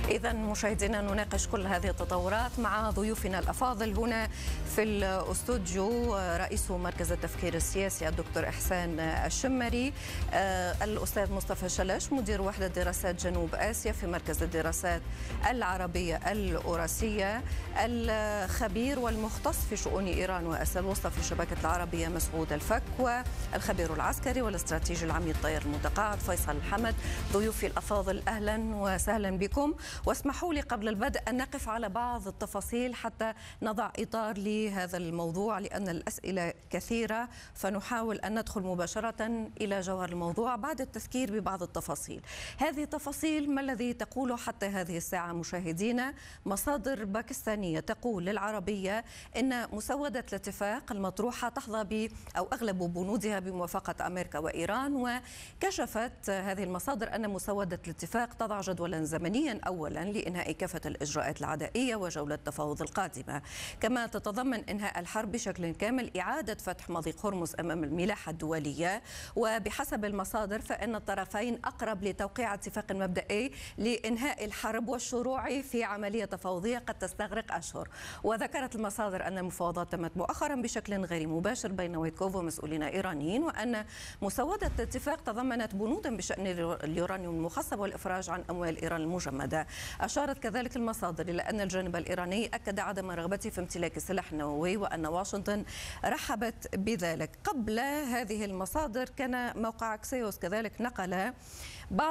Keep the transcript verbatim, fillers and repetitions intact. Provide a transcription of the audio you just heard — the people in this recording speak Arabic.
إذا مشاهدينا نناقش كل هذه التطورات مع ضيوفنا الأفاضل هنا في الاستوديو، رئيس مركز التفكير السياسي الدكتور إحسان الشمري، الأستاذ مصطفى شلش مدير وحدة دراسات جنوب آسيا في مركز الدراسات العربية الأوراسية، الخبير والمختص في شؤون إيران وآسيا الوسطى في شبكة العربية مسعود الفك، والخبير العسكري والاستراتيجي العميد طير المتقاعد فيصل الحمد. ضيوفي الأفاضل أهلا وسهلا بكم، واسمحوا لي قبل البدء أن نقف على بعض التفاصيل حتى نضع إطار لهذا الموضوع، لأن الأسئلة كثيرة فنحاول أن ندخل مباشرة إلى جوهر الموضوع بعد التذكير ببعض التفاصيل. هذه التفاصيل ما الذي تقوله حتى هذه الساعة مشاهدينا؟ مصادر باكستانية تقول للعربية أن مسودة الاتفاق المطروحة تحظى ب أو أغلب بنودها بموافقة أمريكا وإيران، وكشفت هذه المصادر أن مسودة الاتفاق تضع جدولا زمنيا أولا لإنهاء كافة الإجراءات العدائية وجولة التفاوض القادمة، كما تتضمن إنهاء الحرب بشكل كامل، إعادة فتح مضيق هرمز أمام الملاحة الدولية، وبحسب المصادر فإن الطرفين أقرب لتوقيع اتفاق مبدئي لإنهاء الحرب والشروع في عملية تفاوضية قد تستغرق أشهر. وذكرت المصادر أن المفاوضات تمت مؤخرا بشكل غير مباشر بين ويتكوف ومسؤولين إيرانيين، وأن مسودة الاتفاق تضمنت بنودا بشأن اليورانيوم المخصب والإفراج عن أموال إيران المجمدة. أشارت كذلك المصادر إلى أن الجانب الإيراني أكد عدم رغبته في امتلاك السلاح النووي، وأن واشنطن رحبت بذلك. قبل هذه المصادر كان موقع أكسيوس كذلك نقل بعض